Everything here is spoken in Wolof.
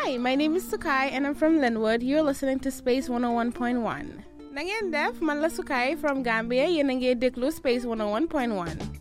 Hi, my name is Sukai and I'm from Linwood. You're listening to Space 101.1. Nangen def, man la Sukai from Gambia, yéen a ngi déglu Space 101.1.